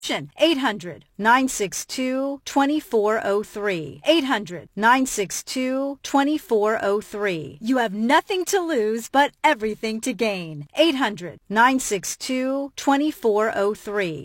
800-962-2403. 800-962-2403. You have nothing to lose but everything to gain. 800-962-2403.